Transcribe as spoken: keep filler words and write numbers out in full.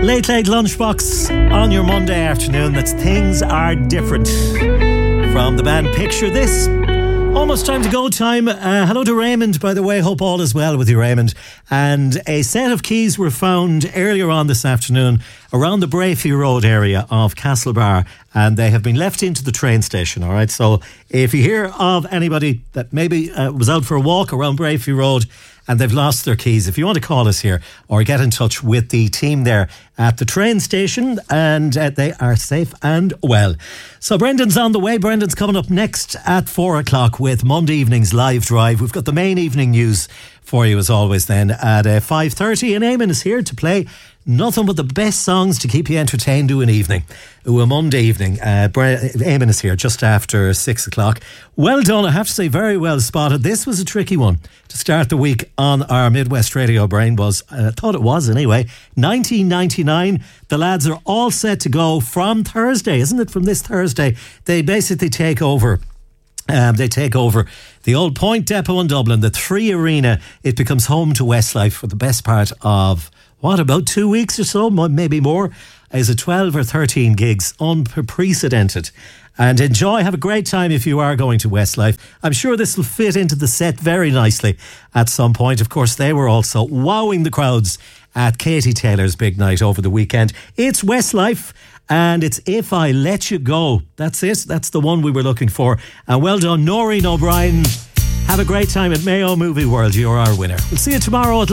Late Late Lunchbox on your Monday afternoon. That's Things Are Different from the band Picture This. Almost time to go time. Uh, hello to Raymond, by the way. Hope all is well with you, Raymond. And a set of keys were found earlier on this afternoon around the Brayfie Road area of Castlebar, and they have been left into the train station, all right? So if you hear of anybody that maybe uh, was out for a walk around Brayfie Road and they've lost their keys, if you want to call us here or get in touch with the team there at the train station, and uh, they are safe and well. So Brendan's on the way. Brendan's coming up next at four o'clock with Monday evening's live drive. We've got the main evening news for you as always then at uh, five thirty, and Eamon is here to play nothing but the best songs to keep you entertained to an evening. Ooh, a Monday evening. Uh, Eamon is here just after six o'clock. Well done, I have to say, very well spotted. This was a tricky one to start the week on our Midwest Radio Brain was, I uh, thought it was anyway, nineteen ninety-nine. The lads are all set to go from Thursday, isn't it? From this Thursday. They basically take over Um, they take over the old Point Depot in Dublin, the Three Arena. It becomes home to Westlife for the best part of, what, about two weeks or so, maybe more. Is it twelve or thirteen gigs? Unprecedented. And enjoy, have a great time if you are going to Westlife. I'm sure this will fit into the set very nicely at some point. Of course, they were also wowing the crowds at Katie Taylor's big night over the weekend. It's Westlife. And it's If I Let You Go. That's it. That's the one we were looking for. And well done, Noreen O'Brien. Have a great time at Mayo Movie World. You're our winner. We'll see you tomorrow at